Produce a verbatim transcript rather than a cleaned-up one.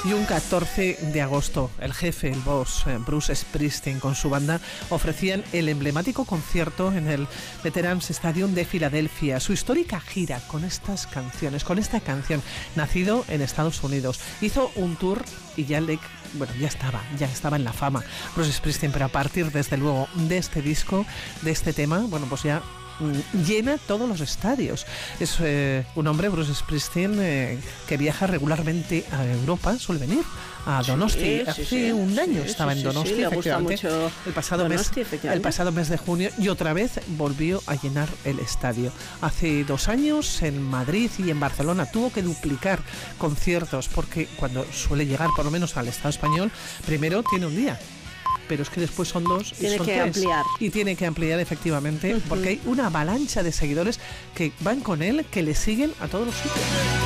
Y un catorce de agosto, el jefe, el boss, Bruce Springsteen, con su banda, ofrecían el emblemático concierto en el Veterans Stadium de Filadelfia. Su histórica gira con estas canciones, con esta canción, nacido en Estados Unidos. Hizo un tour y ya le, bueno, ya estaba, ya estaba en la fama Bruce Springsteen, pero a partir, desde luego, de este disco, de este tema, bueno, pues ya llena todos los estadios. Es eh, un hombre, Bruce Springsteen, eh, que viaja regularmente a Europa, suele venir a Donosti. Sí, Hace sí, sí, un año sí, estaba sí, en sí, Donosti, sí, le gusta efectivamente, mucho el pasado Donosti, mes, efectivamente. el pasado mes de junio, y otra vez volvió a llenar el estadio. Hace dos años en Madrid y en Barcelona tuvo que duplicar conciertos, porque cuando suele llegar, por lo menos al Estado español, primero tiene un día, pero es que después son dos y Tiene son que tres. ampliar. Y tiene que ampliar, efectivamente, uh-huh. porque hay una avalancha de seguidores que van con él, que le siguen a todos los sitios.